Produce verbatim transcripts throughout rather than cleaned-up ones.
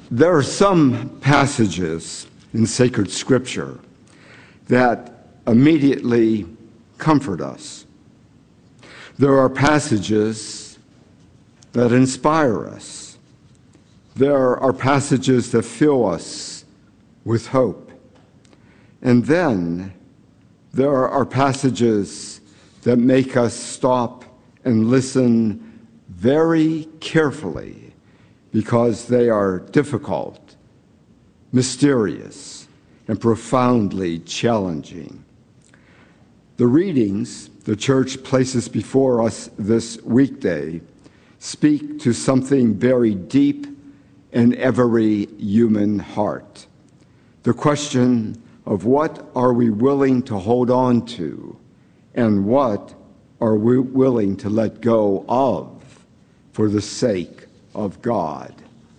There are some passages in sacred scripture that immediately comfort us. There are passages that inspire us. There are passages that fill us with hope. And then there are passages that make us stop and listen very carefully because they are difficult, mysterious, and profoundly challenging. The readings the church places before us this weekday speak to something very deep in every human heart. The question of what are we willing to hold on to and what are we willing to let go of for the sake of God.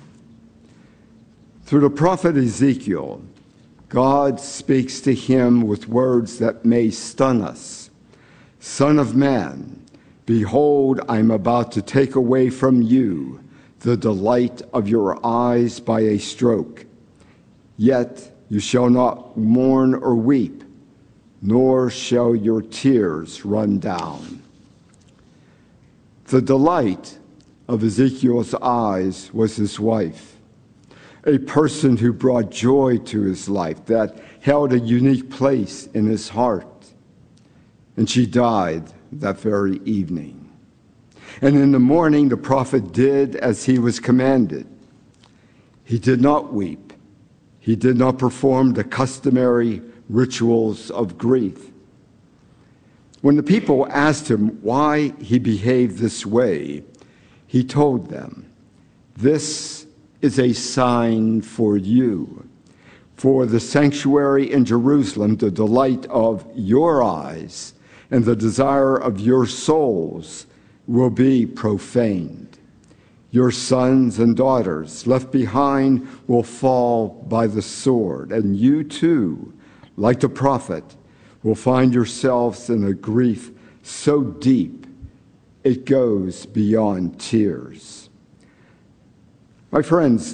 Through the prophet Ezekiel, God speaks to him with words that may stun us. Son of man, behold, I am about to take away from you the delight of your eyes by a stroke. Yet you shall not mourn or weep, nor shall your tears run down. The delight of Ezekiel's eyes was his wife, a person who brought joy to his life, that held a unique place in his heart. And she died that very evening. And in the morning, the prophet did as he was commanded. He did not weep. He did not perform the customary rituals of grief. When the people asked him why he behaved this way, he told them, "This is a sign for you. For the sanctuary in Jerusalem, the delight of your eyes and the desire of your souls will be profaned. Your sons and daughters left behind will fall by the sword, and you too, like the prophet, will find yourselves in a grief so deep it goes beyond tears." My friends,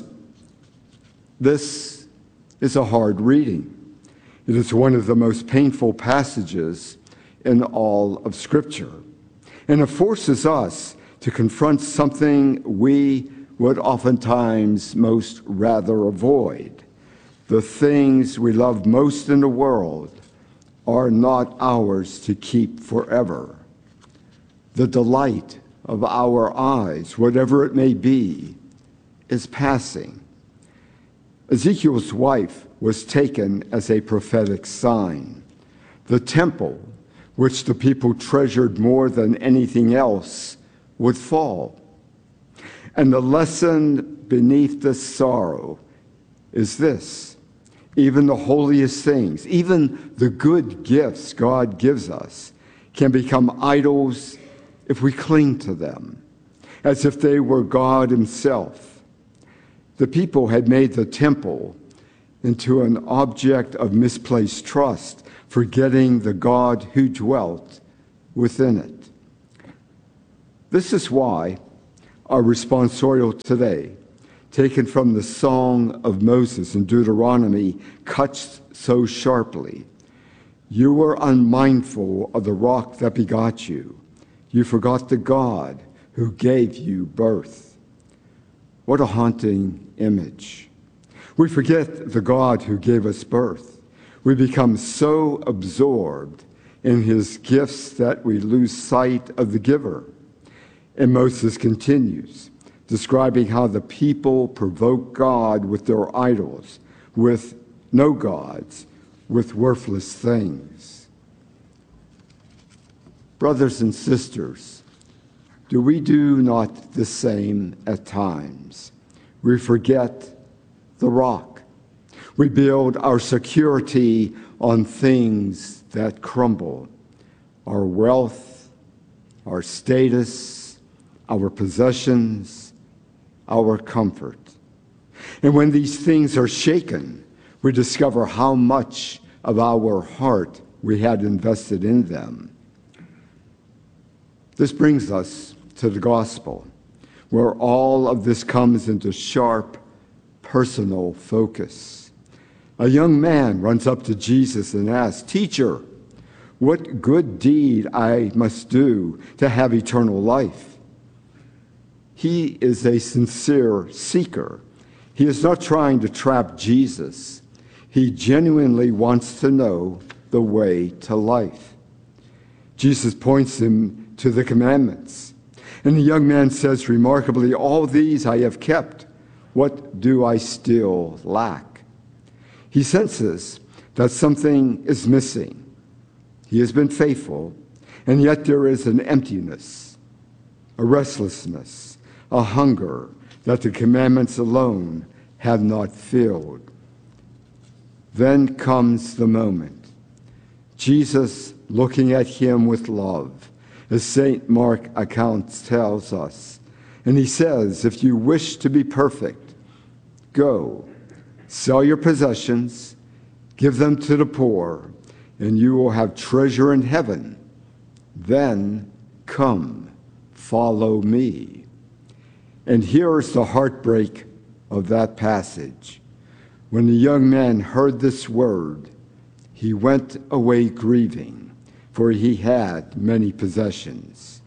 this is a hard reading. It is one of the most painful passages in all of Scripture, and it forces us to confront something we would oftentimes most rather avoid. The things we love most in the world are not ours to keep forever. The delight of our eyes, whatever it may be, is passing. Ezekiel's wife was taken as a prophetic sign. The temple, which the people treasured more than anything else, would fall. And the lesson beneath this sorrow is this: even the holiest things, even the good gifts God gives us, can become idols if we cling to them, as if they were God himself. The people had made the temple into an object of misplaced trust, forgetting the God who dwelt within it. This is why our responsorial today, taken from the Song of Moses in Deuteronomy, cuts so sharply. You were unmindful of the rock that begot you. You forgot the God who gave you birth. What a haunting image. We forget the God who gave us birth. We become so absorbed in his gifts that we lose sight of the giver. And Moses continues, describing how the people provoke God with their idols, with no gods, with worthless things. Brothers and sisters, do we do not the same at times? We forget the rock. We build our security on things that crumble: our wealth, our status, our possessions, our comfort. And when these things are shaken, we discover how much of our heart we had invested in them. This brings us to the gospel, where all of this comes into sharp, personal focus. A young man runs up to Jesus and asks, "Teacher, what good deed I must do to have eternal life?" He is a sincere seeker. He is not trying to trap Jesus. He genuinely wants to know the way to life. Jesus points him to the commandments. And the young man says remarkably, "All these I have kept. What do I still lack?" He senses that something is missing. He has been faithful, and yet there is an emptiness, a restlessness, a hunger that the commandments alone have not filled. Then comes the moment. Jesus, looking at him with love, as Saint Mark accounts tells us, and he says, "If you wish to be perfect, go, sell your possessions, give them to the poor, and you will have treasure in heaven. Then come, follow me." And here is the heartbreak of that passage. When the young man heard this word, he went away grieving, for he had many possessions.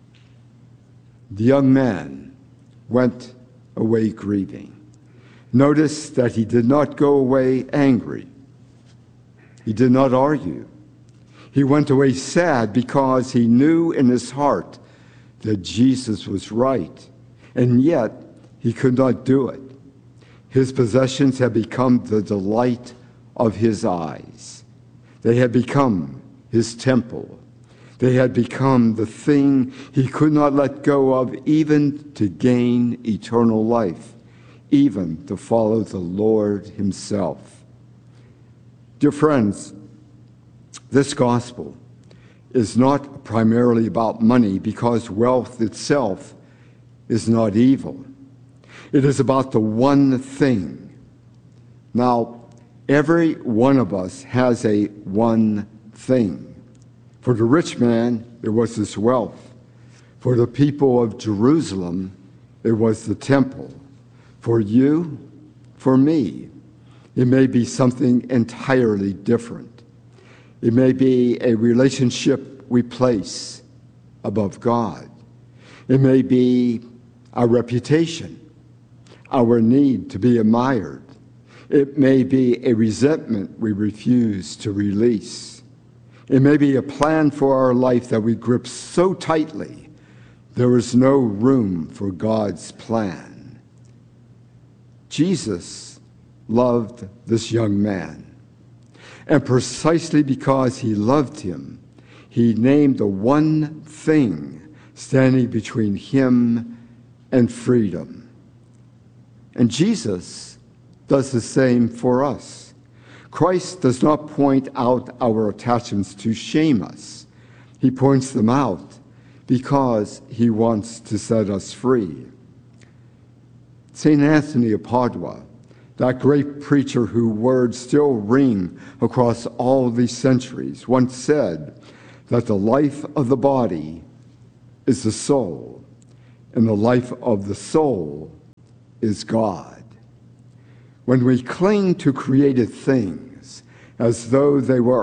The young man went away grieving. Notice that he did not go away angry. He did not argue. He went away sad because he knew in his heart that Jesus was right, and yet he could not do it. His possessions had become the delight of his eyes. They had become his temple. They had become the thing he could not let go of, even to gain eternal life, even to follow the Lord himself. Dear friends, this gospel is not primarily about money, because wealth itself is not evil. It is about the one thing. Now, every one of us has a one thing. For the rich man, it was his wealth. For the people of Jerusalem, it was the temple. For you, for me, it may be something entirely different. It may be a relationship we place above God. It may be our reputation, our need to be admired. It may be a resentment we refuse to release. It may be a plan for our life that we grip so tightly there is no room for God's plan. Jesus loved this young man, and precisely because he loved him, he named the one thing standing between him and freedom. And Jesus does the same for us. Christ does not point out our attachments to shame us. He points them out because he wants to set us free. Saint Anthony of Padua, that great preacher whose words still ring across all these centuries, once said that the life of the body is the soul, and the life of the soul is God. When we cling to created things as though they were